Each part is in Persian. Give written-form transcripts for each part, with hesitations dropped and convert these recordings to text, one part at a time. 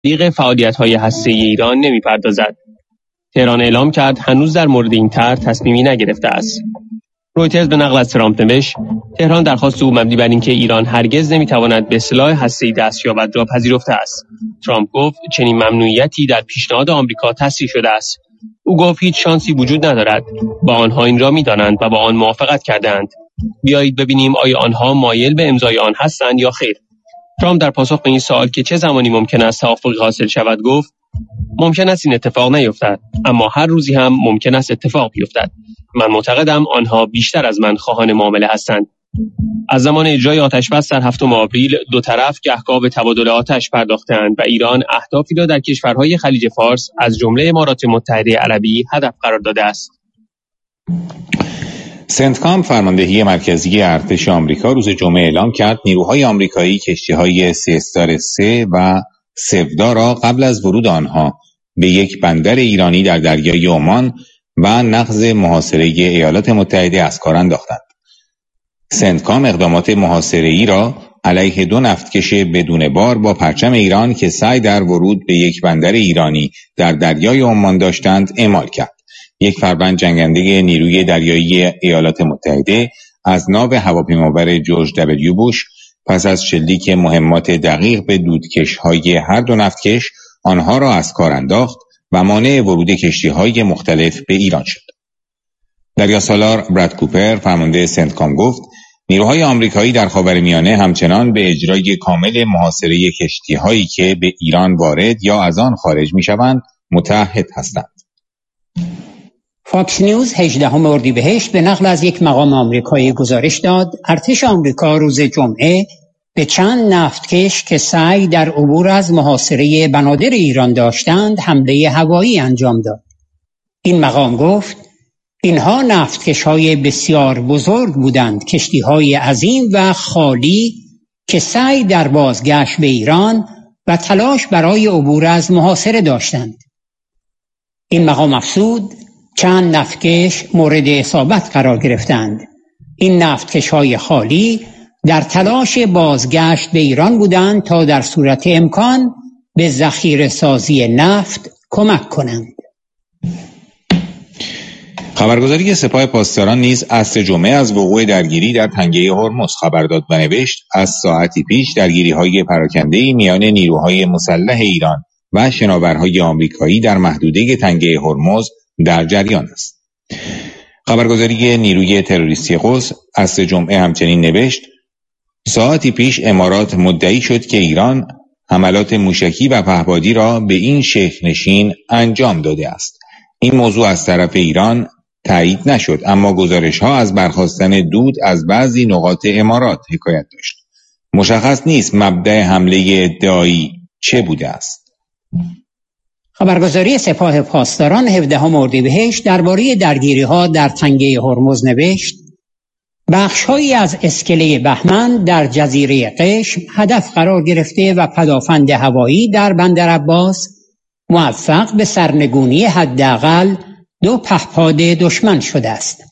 تبلیغ فعالیت‌های هسته‌ای ایران نمی‌پردازد. تهران اعلام کرد هنوز در مورد این طرح تصمیمی نگرفته است. رویترز به نقل از ترامپ نوشت تهران درخواست او مبنی بر اینکه ایران هرگز نمی‌تواند به سلاح هسته‌ای دست یابد را پذیرفته است. ترامپ گفت چنین ممنوعیتی در پیشنهاد آمریکا تصریح شده است. او گفت هیچ شانسی وجود ندارد. با آنها این را می‌دانند و با آن موافقت کرده‌اند. بیایید ببینیم آیا آنها مایل به امضای آن هستند یا خیر. ترامپ در پاسخ به این سوال که چه زمانی ممکن است توافقی حاصل شود گفت ممکن است این اتفاق نیفتد، اما هر روزی هم ممکن است اتفاق بیفتد. من معتقدم آنها بیشتر از من خواهان معامله هستند. از زمان اجرای آتش‌بس در 7 آوریل دو طرف گهگاه به تبادل آتش پرداختند و ایران اهدافی را در کشورهای خلیج فارس از جمله امارات متحده عربی هدف قرار داده است. سنتکام فرماندهی مرکزی ارتش آمریکا روز جمعه اعلام کرد نیروهای آمریکایی کشتی‌های 3 و سفدا را قبل از ورود آنها به یک بندر ایرانی در دریای عمان و نقض محاصره ایالات متحده از کار انداختند. سنتکام اقدامات محاصره‌ای را علیه 2 نفتکش بدون بار با پرچم ایران که سعی در ورود به یک بندر ایرانی در دریای عمان داشتند اعمال کرد. یک فروند جنگنده نیروی دریایی ایالات متحده از ناو هواپیمابر جورج دبلیو بوش پس از شلیک مهمات دقیق به دودکش‌های هر 2 نفتکش آنها را از کار انداخت و مانع ورود کشتی‌های مختلف به ایران شد. دریاسالار براد کوپر فرمانده سنتکام گفت نیروهای آمریکایی در خاورمیانه همچنان به اجرای کامل محاصره کشتی‌هایی که به ایران وارد یا از آن خارج می‌شوند متعهد هستند. فاکس نیوز 18 اردیبهشت به نقل از یک مقام آمریکایی گزارش داد ارتش آمریکا روز جمعه به چند نفتکش که سعی در عبور از محاصره بنادر ایران داشتند حمله هوایی انجام داد. این مقام گفت اینها نفتکش‌های بسیار بزرگ بودند، کشتی‌های عظیم و خالی که سعی در بازگشت به ایران و تلاش برای عبور از محاصره داشتند. این مقام افزود چند نفتکش مورد اصابت قرار گرفتند. این نفتکش‌های خالی در تلاش بازگشت به ایران بودند تا در صورت امکان به ذخیره سازی نفت کمک کنند. خبرگزاری سپاه پاسداران نیز عصر جمعه از وقوع درگیری در تنگه هرمز خبر داد و نوشت از ساعتی پیش درگیری‌های پراکنده‌ای میان نیروهای مسلح ایران و شناورهای آمریکایی در محدوده تنگه هرمز در جریان است. خبرگزاری نیروی تروریستی قدس عصر جمعه همچنین نوشت ساعتی پیش امارات مدعی شد که ایران حملات موشکی و پهپادی را به این شیخ نشین انجام داده است. این موضوع از طرف ایران تایید نشد، اما گزارش‌ها از برخاستن دود از بعضی نقاط امارات حکایت داشت. مشخص نیست مبدأ حمله ادعایی چه بوده است. خبرگزاری سپاه پاسداران 17 اردیبهشت درباره درگیری‌ها در تنگه هرمز نوشت بخش‌هایی از اسکله بهمن در جزیره قشم هدف قرار گرفته و پدافند هوایی در بندر عباس موفق به سرنگونی حداقل 2 پهپاد دشمن شده است.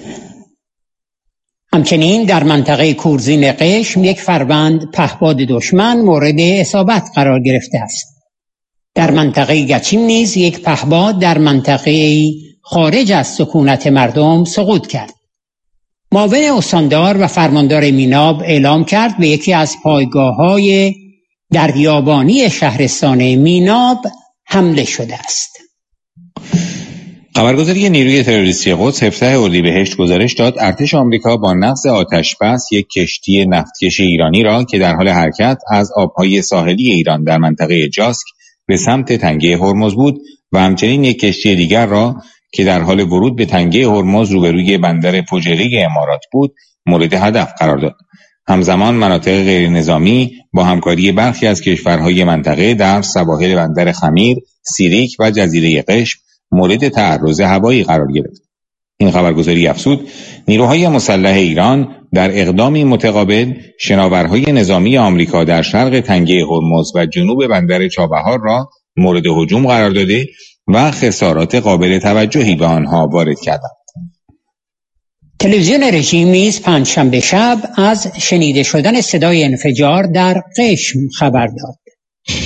همچنین در منطقه کورزین قشم یک فروند پهپاد دشمن مورد اصابت قرار گرفته است. در منطقه گچیم نیز یک پهپاد در منطقه خارج از سکونت مردم سقوط کرد. معاون استاندار و فرماندار میناب اعلام کرد به یکی از پایگاه‌های دریابانی شهرستان میناب حمله شده است. خبرگزاری نیروی تروریستی قدس 17 اردیبهشت گزارش داد ارتش آمریکا با نقض آتش‌بس یک کشتی نفتکش ایرانی را که در حال حرکت از آبهای ساحلی ایران در منطقه جاسک به سمت تنگه هرمز بود و همچنین یک کشتی دیگر را که در حال ورود به تنگه هرمز روبروی بندر فجیره امارات بود مورد هدف قرار داد. همزمان مناطق غیر نظامی با همکاری برخی از کشورهای منطقه در سواحل بندر خمیر، سیریک و جزیره قشم مورد تعرض هوایی قرار گرفت. این خبرگزاری افزود نیروهای مسلح ایران در اقدامی متقابل شناورهای نظامی آمریکا در شرق تنگه هرمز و جنوب بندر چابهار را مورد هجوم قرار داده و خسارات قابل توجهی به آنها وارد کردند. تلویزیون رژیم نیز پنجشنبه شب از شنیده شدن صدای انفجار در قشم خبر داد.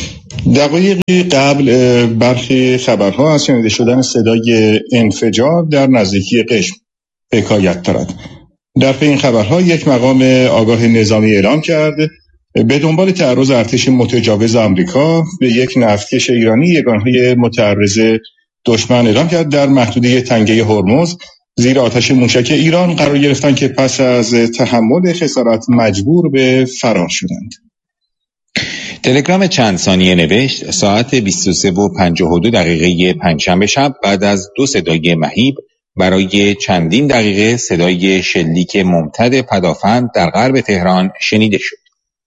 دقایقی قبل برخی خبرها از شنیده شدن صدای انفجار در نزدیکی قشم حکایت دارد. در پی این خبرها یک مقام آگاه نظامی اعلام کرد به دنبال تعرض ارتش متجاوز آمریکا به یک نفتکش ایرانی یگانهای متعرض دشمن اعلام کرد در محدوده تنگه هرمز زیر آتش موشک ایران قرار گرفتند که پس از تحمل خسارات مجبور به فرار شدند. تلگرام چند ثانیه نوشت ساعت 23:52 پنجشنبه شب بعد از 2 صدای مهیب برای چندین دقیقه صدای شلیک ممتد پدافند در غرب تهران شنیده شد.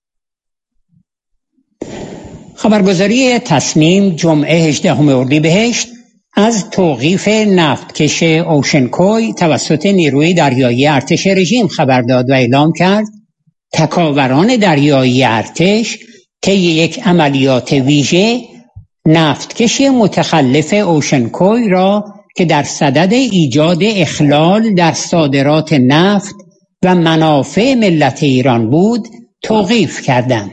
خبرگزاری تصنیم جمعه 18 اردیبهشت از توقیف نفتکش اوشنکوی توسط نیروی دریایی ارتش رژیم خبر داد و اعلام کرد تکاوران دریایی ارتش طی یک عملیات ویژه نفتکش متخلف اوشنکوی را که در صدد ایجاد اخلال در صادرات نفت و منافع ملت ایران بود توقیف کردند.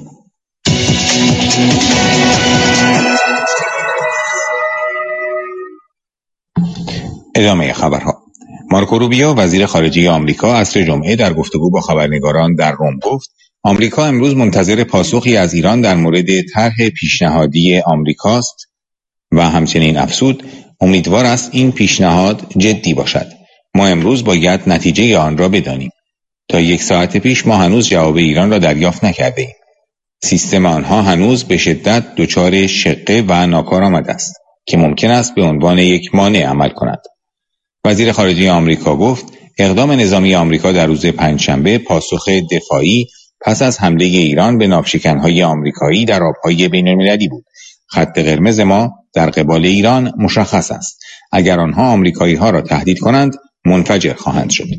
ادامه خبرها. مارکو روبیو وزیر خارجه آمریکا عصر جمعه در گفتگو با خبرنگاران در روم گفت آمریکا امروز منتظر پاسخی از ایران در مورد طرح پیشنهادی آمریکاست و همچنین افزود امیدوار است این پیشنهاد جدی باشد. ما امروز باید نتیجه آن را بدانیم. تا 1 ساعت پیش ما هنوز جواب ایران را دریافت نکرده ایم. سیستم آنها هنوز به شدت دچار شقه و ناکارآمد است که ممکن است به عنوان یک مانع عمل کند. وزیر خارجه آمریکا گفت اقدام نظامی آمریکا در روز پنجشنبه پاسخ دفاعی پس از حمله ایران به ناوشکن‌های آمریکایی در آب‌های بین‌المللی بود. خط قرمز ما در قبال ایران مشخص است. اگر آنها آمریکایی‌ها را تهدید کنند منفجر خواهند شد.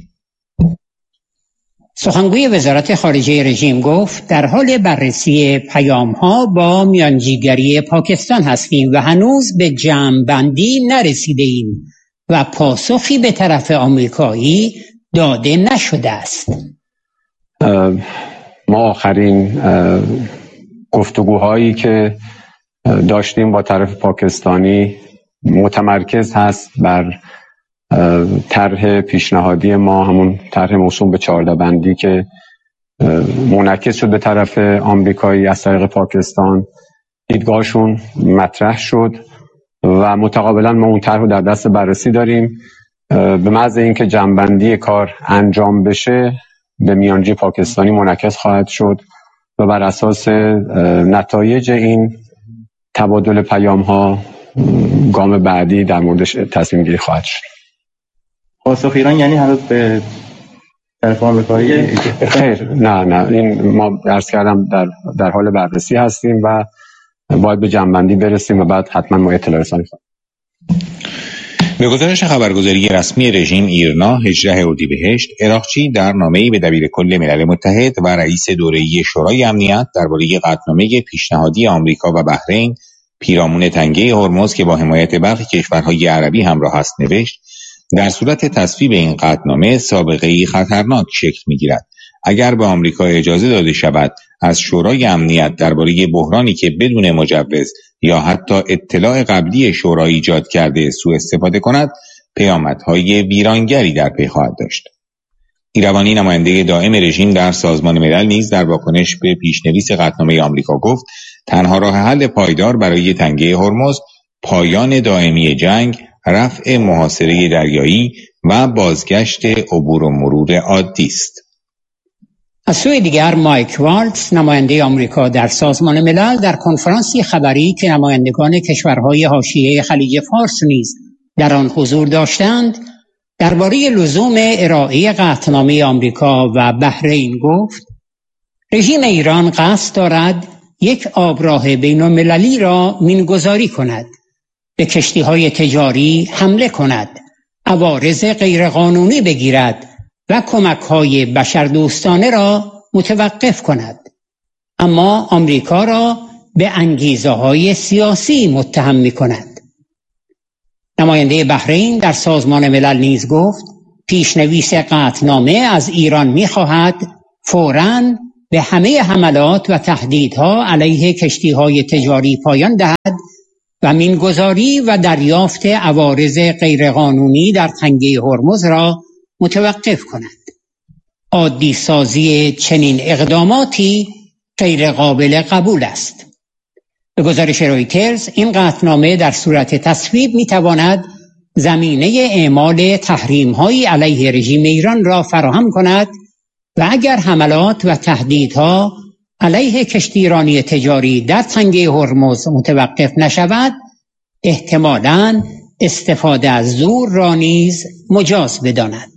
سخنگوی وزارت خارجه رژیم گفت در حال بررسی پیام‌ها با میانجیگری پاکستان هستیم و هنوز به جمع‌بندی نرسیده‌ایم و پاسخی به طرف آمریکایی داده نشده است. ما آخرین گفتگوهایی که داشتیم با طرف پاکستانی متمرکز هست بر طرح پیشنهادی ما، همون طرح موسوم به 14 بندی که منعکس شد به طرف آمریکایی از طریق پاکستان. دیدگاهشون مطرح شد و متقابلا ما اون طرح رو در دست بررسی داریم. به محض اینکه جمع‌بندی کار انجام بشه به میانجی پاکستانی منعکس خواهد شد و بر اساس نتایج این تبادل پیام ها گام بعدی در موردش تصمیم گیری خواهد شد. پاسخ ایران یعنی هنوز به طرف آمریکایی؟ خیر، نه این ما عرض کردم در حال بررسی هستیم و باید به جمع‌بندی برسیم و بعد حتما ما اطلاع رسانی خواهیم. به گزارش خبرگزاری رسمی رژیم ایرنا 18 اردیبهشت عراقچی در نامه‌ای به دبیرکل ملل متحد و رئیس دوره‌ای شورای امنیت درباره قطعنامه پیشنهادی آمریکا و بحرین پیرامون تنگه هرمز که با حمایت برخی کشورهای عربی همراه است نوشت در صورت تصویب این قطعنامه سابقه‌ای خطرناک شکل می‌گیرد. اگر به آمریکا اجازه داده شود از شورای امنیت درباره بحرانی که بدون مجوز یا حتی اطلاع قبلی شورا ایجاد کرده سوء استفاده کند، پیامدهای ویرانگری در پی خواهد داشت. ایروانی نماینده دائم رژیم در سازمان ملل نیز در واکنش به پیشنویس قطعنامه آمریکا گفت تنها راه حل پایدار برای تنگه هرمز پایان دائمی جنگ، رفع محاصره دریایی و بازگشت عبور و مرور عادی است. از سوی دیگر مایک والتز نماینده آمریکا در سازمان ملل در کنفرانسی خبری که نمایندگان کشورهای حاشیه خلیج فارس نیز در آن حضور داشتند درباره لزوم ارائه قطعنامه آمریکا و بحرین گفت رژیم ایران قصد دارد یک آبراه بین‌المللی را مینگذاری کند، به کشتی‌های تجاری حمله کند، عوارض غیرقانونی بگیرد و کمک‌های بشردوستانه را متوقف کند، اما آمریکا را به انگیزه‌های سیاسی متهم می‌کند. نماینده بحرین در سازمان ملل نیز گفت پیشنویس قطعنامه از ایران می‌خواهد فوراً به همه حملات و تهدیدها علیه کشتی‌های تجاری پایان دهد و مینگذاری و دریافت عوارض غیرقانونی در تنگه هرمز را متوقف کند. عادی سازی چنین اقداماتی غیر قابل قبول است. به گزارش رویترز این قطعنامه در صورت تصویب میتواند زمینه اعمال تحریم‌های علیه رژیم ایران را فراهم کند و اگر حملات و تهدیدها علیه کشتیرانی تجاری در تنگه هرمز متوقف نشود، احتمالاً استفاده از زور را نیز مجاز بداند.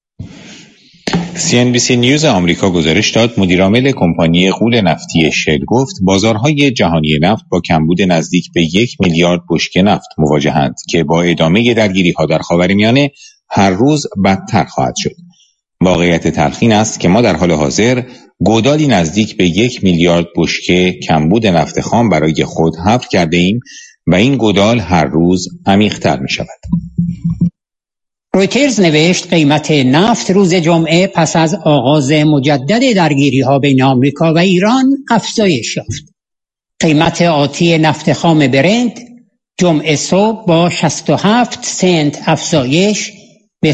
CNBC نیوز آمریکا گزارش داد مدیرعامل کمپانی غول نفتی شل گفت بازارهای جهانی نفت با کمبود نزدیک به 1 میلیارد بشکه نفت مواجهند که با ادامه درگیری‌ها در خاورمیانه هر روز بدتر خواهد شد. واقعیت تلخین است که ما در حال حاضر گودالی نزدیک به 1 میلیارد بشکه کمبود نفت خام برای خود حفر کرده ایم و این گودال هر روز عمیق‌تر می شود. رویترز نوشت قیمت نفت روز جمعه پس از آغاز مجدد درگیری‌ها بین آمریکا و ایران افزایش یافت. قیمت آتی نفت خام برنت جمعه صبح با 67 سنت افزایش به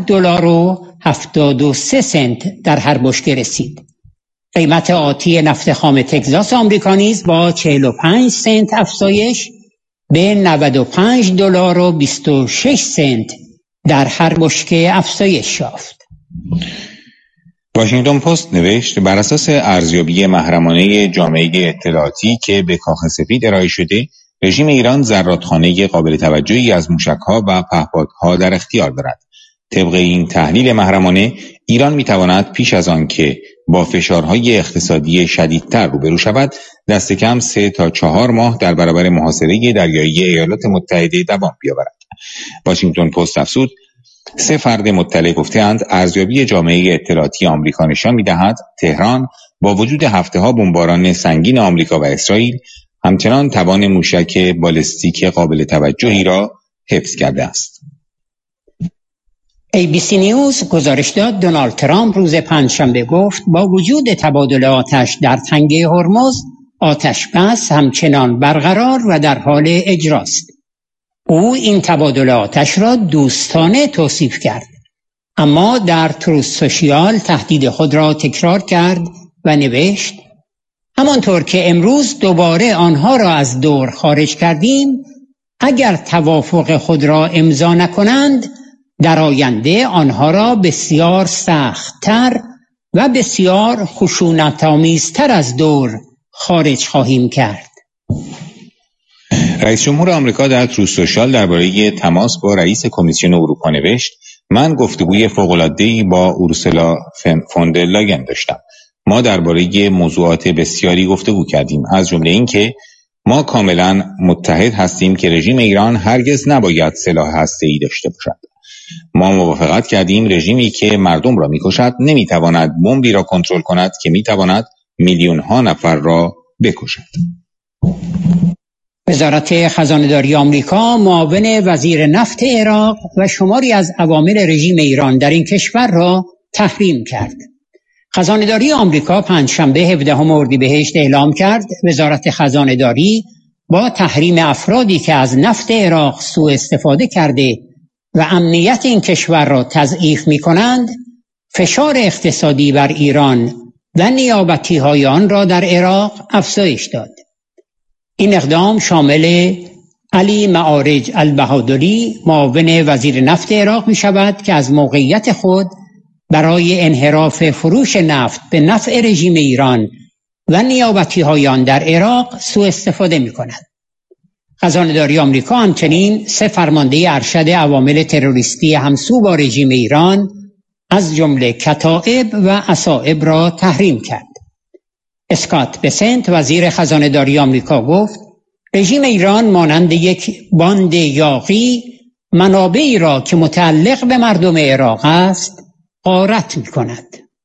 $100.73 در هر بشکه رسید. قیمت آتی نفت خام تگزاس آمریکا نیز با 45 سنت افزایش به $95.26 در هر بشکه افزایش یافت. واشنگتن پست نوشت بر اساس ارزیابی محرمانه جامعه اطلاعاتی که به کاخ سفید ارائه شده، رژیم ایران زرادخانه قابل توجهی از موشک‌ها و پهپادها در اختیار دارد. طبق این تحلیل محرمانه، ایران می‌تواند پیش از آن که با فشارهای اقتصادی شدیدتر روبرو شود، دست کم 3 تا 4 ماه در برابر محاصره دریایی ایالات متحده دوام بیاورد. واشنگتن پست افزود 3 فرد مطلع گفته‌اند ارزیابی جامعه اطلاعاتی آمریکا نشان می‌دهد تهران با وجود هفته‌ها بمباران سنگین آمریکا و اسرائیل همچنان توان موشک بالستیک قابل توجهی را حفظ کرده است. ABC نیوز گزارش داد دونالد ترامپ روز پنجشنبه گفت با وجود تبادل آتش در تنگه هرمز، آتش بس همچنان برقرار و در حال اجراست. او این تبادل آتش را دوستانه توصیف کرد، اما در تروث سوشیال تهدید خود را تکرار کرد و نوشت همانطور که امروز دوباره آنها را از دور خارج کردیم، اگر توافق خود را امضا نکنند، در آینده آنها را بسیار سخت‌تر و بسیار خشونت‌آمیزتر از دور خارج خواهیم کرد. رئیس جمهور آمریکا در تروث سوشال درباره تماس با رئیس کمیسیون اروپا نوشت من گفتگوی فوق‌العاده‌ای با اورسولا فون در لاین داشتم. ما درباره موضوعات بسیاری گفتگو کردیم، از جمله اینکه ما کاملا متحد هستیم که رژیم ایران هرگز نباید سلاح هسته‌ای داشته باشد. ما موافقت کردیم رژیمی که مردم را می‌کشد نمی‌تواند بمبی را کنترل کند که می‌تواند میلیون‌ها نفر را بکشد. وزارت خزانه‌داری آمریکا معاون وزیر نفت عراق و شماری از عوامل رژیم ایران در این کشور را تحریم کرد. خزانه‌داری آمریکا پنجشنبه 17 اردیبهشت اعلام کرد وزارت خزانه‌داری با تحریم افرادی که از نفت عراق سوء استفاده کرده و امنیت این کشور را تضعیف می‌کنند، فشار اقتصادی بر ایران و نیابتی‌های آن را در عراق افزایش داد. این اقدام شامل علی معارج البهادری معاون وزیر نفت عراق می شود که از موقعیت خود برای انحراف فروش نفت به نفع رژیم ایران و نیابتی‌های آن در عراق سوء استفاده می کند. خزانه‌داری آمریکا همچنین 3 فرمانده ارشد عوامل تروریستی همسو با رژیم ایران از جمله کتائب و اصائب را تحریم کرد. اسکات بسنت وزیر خزانه‌داری آمریکا گفت رژیم ایران مانند یک باند یاغی منابعی را که متعلق به مردم عراق است غارت می‌کند.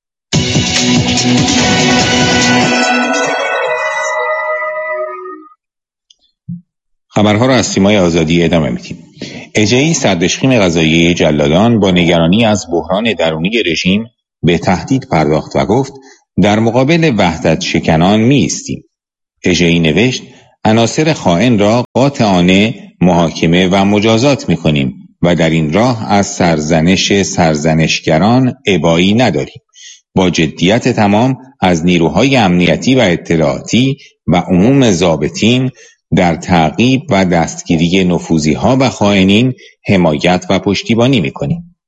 خبرها را از سیمای آزادی ادامه میدیم. اجهی سردشخیم قضاییه جلادان با نگرانی از بحران درونی رژیم به تهدید پرداخت و گفت در مقابل وحدت شکنان می ایستیم. اژه‌ای نوشت عناصر خائن را قاطعانه محاکمه و مجازات می کنیم و در این راه از سرزنشگران ابایی نداریم. با جدیت تمام از نیروهای امنیتی و اطلاعاتی و عموم ضابطین در تعقیب و دستگیری نفوذی‌ها و خائنین حمایت و پشتیبانی می‌کنیم.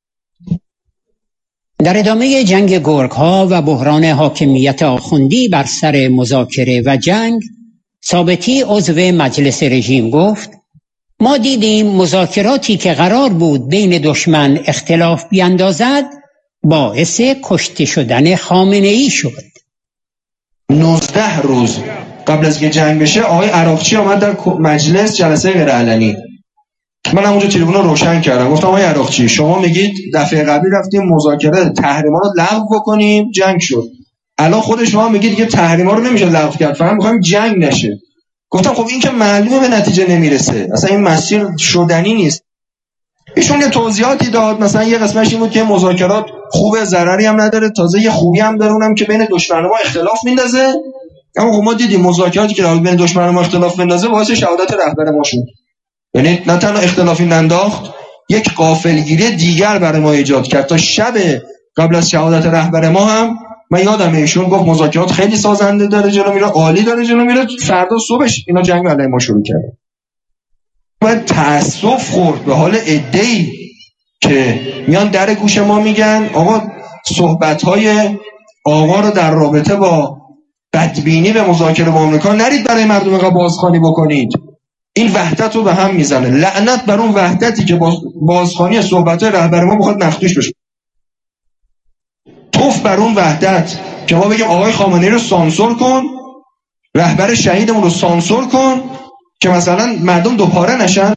در ادامه جنگ گرگ‌ها و بحران حاکمیت آخوندی بر سر مذاکره و جنگ، ثابتی عضو مجلس رژیم گفت: ما دیدیم مذاکراتی که قرار بود بین دشمن اختلاف بیندازد باعث کشته شدن خامنه‌ای شد. 19 روز قبل از که جنگ بشه آقای عراقچی آمد در مجلس جلسه غیرعلنی. من همونجا تلفن رو روشن کردم، گفتم آقای عراقچی شما میگید دفعه قبلی رفتیم مذاکره تحریما رو لغو بکنیم جنگ شد، الان خود شما میگید دیگه تحریما رو نمیشه لغو کرد، فقط میخوایم جنگ نشه. گفتم خب این که معلومه به نتیجه نمیرسه، اصلا این مسیر شدنی نیست. ایشون یه توضیحاتی داد، مثلا یه قسمتش این بود که مذاکرات خوبه، ضرری هم نداره، تازه یه خوبی هم داره، اونم که بین دشمن ما اختلاف میندازه. اما خب ما دیدیم مذاکراتی که بین دشمن ما اختلاف میندازه باعث شهادت رهبر ما شد. یعنی نه تنها اختلافی ننداخت، یک غافلگیری دیگر برای ما ایجاد کرد. تا شب قبل از شهادت رهبر ما هم من یادم ایشون گفت مذاکرات خیلی سازنده داره جلو میره، عالی داره جلو میره، فردا صبحش اینا جنگ علیه ما شروع کردن. باید تأسف خورد به حال عده‌ای که میان در گوش ما میگن آقا صحبت‌های آقا رو در رابطه با بدبینی به مذاکره با آمریکا نرید برای مردم اینقدر بازخوانی بکنید، این وحدت رو به هم میزنه. لعنت بر اون وحدتی که بازخوانی صحبت‌های رهبر ما میخواد مخدوش بشه. توف بر اون وحدت که ما بگیم آقای خامنه‌ای رو سانسور کن، رهبر شهیدمون رو سانسور کن که مثلا مردم دوپاره نشن.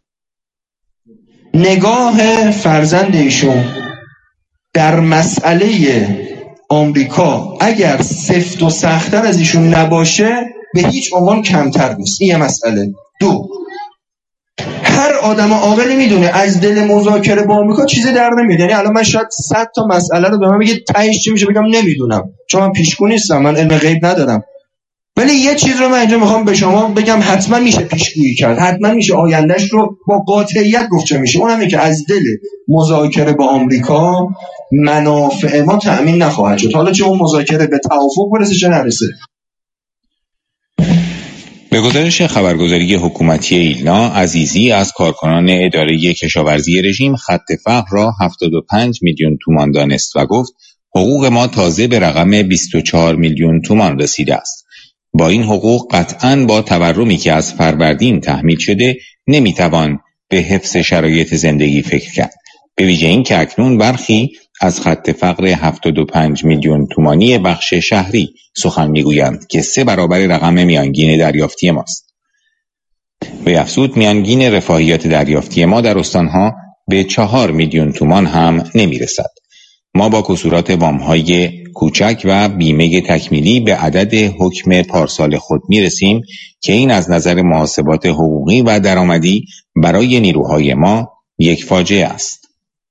نگاه فرزند ایشون در مسئله آمریکا اگر سفت و سخت‌تر از ایشون نباشه به هیچ عنوان کمتر نیست. این مسئله. دو، هر آدم عاقلی میدونه از دل مذاکره با آمریکا چیزی در نمیاد. یعنی الان من شاید 100 تا مسئله رو به من بگید تهش چی میشه بگم نمیدونم، چون من پیشگو نیستم، من علم غیب ندارم. ولی یه چیز رو من اینجا میخوام به شما بگم حتما میشه پیشگویی کرد، حتما میشه آیندهش رو با قاطعیت گفت چه میشه. اون همه که از دل مذاکره با آمریکا منافع ما تأمین نخواهد شد، حالا چه اون مذاکره به توافق برسه چه نرسه. به گزارش خبرگزاری حکومتی ایلنا، عزیزی از کارکنان اداره کشاورزی رژیم خط فقر را 75 میلیون تومان دانست و گفت حقوق ما تازه به رقم 24 میلیون تومان رسیده است. با این حقوق قطعاً با تورمی که از فروردین تحمیل شده نمیتوان به حفظ شرایط زندگی فکر کرد. به ویژه این که اکنون برخی از خط فقر 75 میلیون تومانی بخش شهری سخن میگویند که 3 برابر رقم میانگین دریافتی ماست. به افزود میانگین رفاهیات دریافتی ما در استانها به 4 میلیون تومان هم نمیرسد. ما با کسورات وام‌های کوچک و بیمه تکمیلی به عدد حکم پارسال خود میرسیم که این از نظر محاسبات حقوقی و درآمدی برای نیروهای ما یک فاجعه است.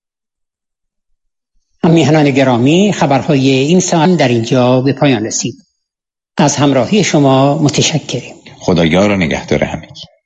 میهنان گرامی، خبرهای این ساعت در اینجا به پایان رسید. از همراهی شما متشکریم. خدایا را نگهدار همگی.